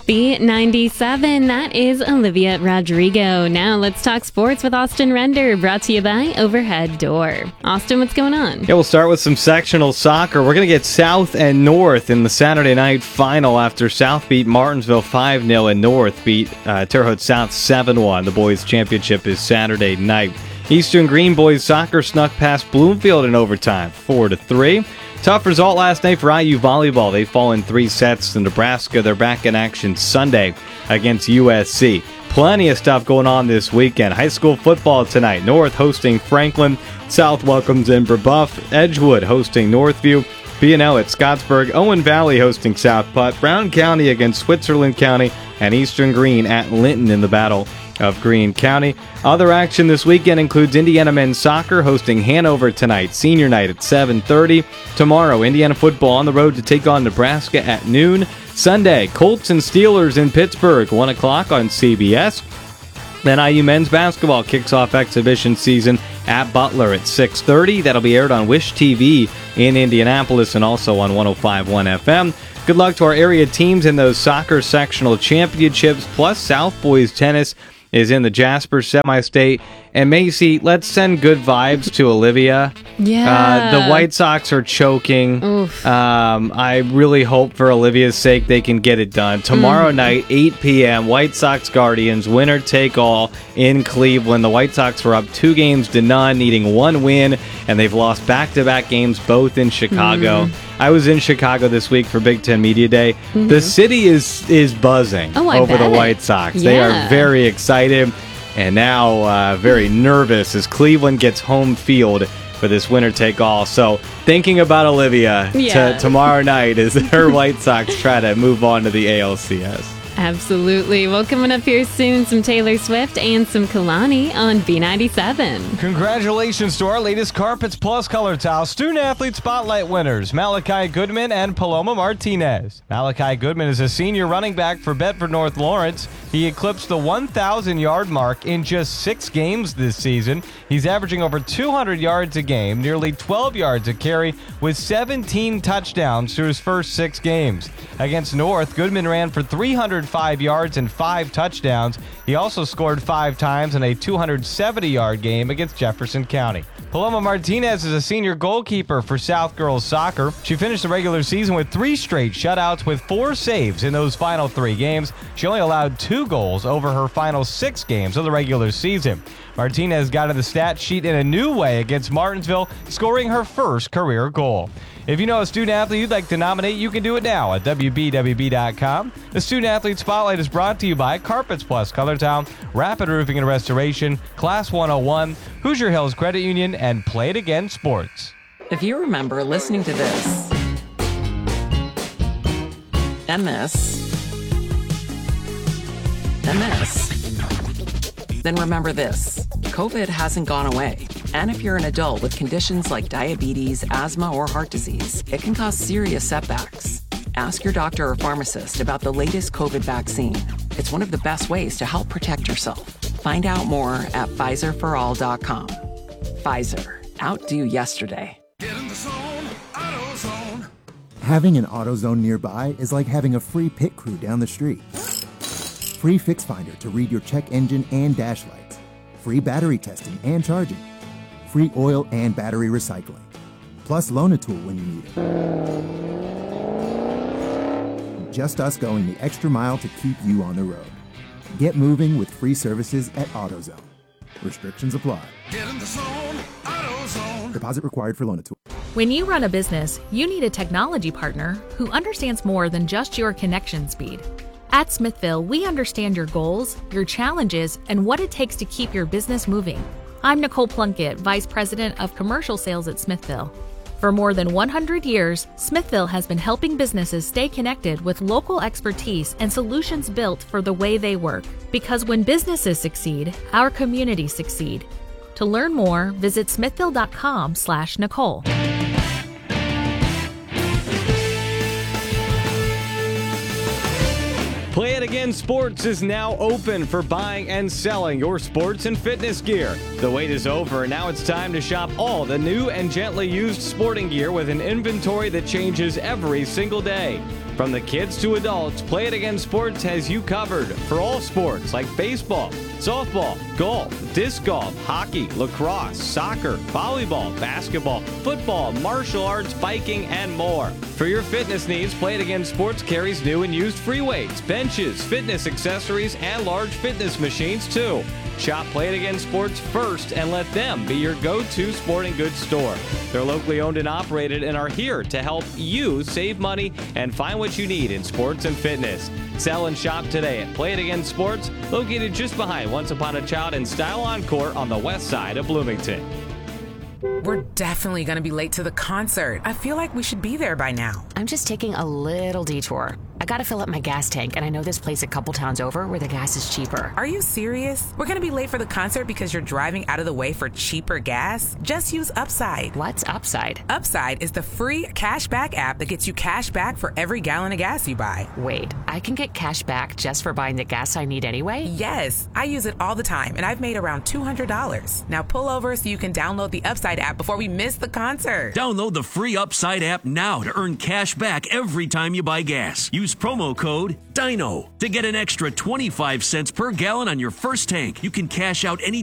B97, that is Olivia Rodrigo. Now let's talk sports with Austin Render, brought to you by Overhead Door. Austin, what's going on? Yeah, we'll start with some sectional soccer. We're going to get South and North in the Saturday night final after South beat Martinsville 5-0 and North beat Terre Haute South 7-1. The boys' championship is Saturday night. Eastern Green boys soccer snuck past Bloomfield in overtime, 4-3. Tough result last night for IU volleyball. They fall in 3 sets to Nebraska. They're back in action Sunday against USC. Plenty of stuff going on this weekend. High school football tonight. North hosting Franklin. South welcomes in Brebeuf. Edgewood hosting Northview. B&L at Scottsburg. Owen Valley hosting South Putt. Brown County against Switzerland County. And Eastern Green at Linton in the battle of Greene County. Other action this weekend includes Indiana men's soccer hosting Hanover tonight, senior night at 7:30. Tomorrow, Indiana football on the road to take on Nebraska at noon. Sunday, Colts and Steelers in Pittsburgh, 1 o'clock on CBS. Then IU men's basketball kicks off exhibition season at Butler at 6:30. That'll be aired on Wish TV in Indianapolis and also on 105.1 FM. Good luck to our area teams in those soccer sectional championships, plus South boys tennis is in the Jasper semi-state. And Macy, let's send good vibes to Olivia. Yeah. The White Sox are choking. Oof. I really hope for Olivia's sake they can get it done. Tomorrow night, 8 p.m., White Sox Guardians, winner take all in Cleveland. The White Sox were up 2-0, needing 1 win, and they've lost back-to-back games, both in Chicago. I was in Chicago this week for Big Ten Media Day. The city is buzzing over the White Sox. Yeah. They are very excited and now very nervous as Cleveland gets home field for this winner-take-all. So thinking about Olivia tomorrow night as her White Sox try to move on to the ALCS. Absolutely. Well, coming up here soon, some Taylor Swift and some Kalani on B97. Congratulations to our latest Carpets Plus Color Towel Student Athlete Spotlight winners, Malachi Goodman and Paloma Martinez. Malachi Goodman is a senior running back for Bedford North Lawrence. He eclipsed the 1,000-yard mark in just 6 games this season. He's averaging over 200 yards a game, nearly 12 yards a carry, with 17 touchdowns through his first 6 games. Against North, Goodman ran for 305 yards and 5 touchdowns. He also scored 5 times in a 270-yard game against Jefferson County. Paloma Martinez is a senior goalkeeper for South Girls Soccer. She finished the regular season with 3 straight shutouts with 4 saves in those final 3 games. She only allowed 2 goals over her final 6 games of the regular season. Martinez got to the stat sheet in a new way against Martinsville, scoring her first career goal. If you know a student athlete you'd like to nominate, you can do it now at WBWB.com. The Student Athlete Spotlight is brought to you by Carpets Plus Color Town, Rapid Roofing and Restoration, Class 101, Hoosier Hills Credit Union, and Play It Again Sports. If you remember listening to this, and this, and this, then remember this. COVID hasn't gone away. And if you're an adult with conditions like diabetes, asthma, or heart disease, it can cause serious setbacks. Ask your doctor or pharmacist about the latest COVID vaccine. It's one of the best ways to help protect yourself. Find out more at PfizerForAll.com. Pfizer. Outdo yesterday. Get in the zone, AutoZone. Having an AutoZone nearby is like having a free pit crew down the street. Free Fix Finder to read your check engine and dash lights. Free battery testing and charging. Free oil and battery recycling. Plus Loan-A-Tool when you need it. Just us going the extra mile to keep you on the road. Get moving with free services at AutoZone. Restrictions apply. Get in the zone, AutoZone. Deposit required for Loan-A-Tool. When you run a business, you need a technology partner who understands more than just your connection speed. At Smithville, we understand your goals, your challenges, and what it takes to keep your business moving. I'm Nicole Plunkett, Vice President of Commercial Sales at Smithville. For more than 100 years, Smithville has been helping businesses stay connected with local expertise and solutions built for the way they work. Because when businesses succeed, our communities succeed. To learn more, visit smithville.com/Nicole. Play It Again Sports is now open for buying and selling your sports and fitness gear. The wait is over, and now it's time to shop all the new and gently used sporting gear with an inventory that changes every single day. From the kids to adults, Play It Again Sports has you covered for all sports like baseball, softball, golf, disc golf, hockey, lacrosse, soccer, volleyball, basketball, football, martial arts, biking, and more. For your fitness needs, Play It Again Sports carries new and used free weights, benches, fitness accessories, and large fitness machines too. Shop Play It Again Sports first and let them be your go-to sporting goods store. They're locally owned and operated and are here to help you save money and find what you need in sports and fitness. Sell and shop today at Play It Again Sports, located just behind Once Upon a Child and Style Encore on the west side of Bloomington. We're definitely going to be late to the concert. I feel like we should be there by now. I'm just taking a little detour. I gotta fill up my gas tank, and I know this place a couple towns over where the gas is cheaper. Are you serious? We're going to be late for the concert because you're driving out of the way for cheaper gas? Just use Upside. What's Upside? Upside is the free cashback app that gets you cash back for every gallon of gas you buy. Wait, I can get cash back just for buying the gas I need anyway? Yes, I use it all the time, and I've made around $200. Now pull over so you can download the Upside app before we miss the concert. Download the free Upside app now to earn cash back every time you buy gas. Use promo code DINO to get an extra 25 cents per gallon on your first tank. You can cash out any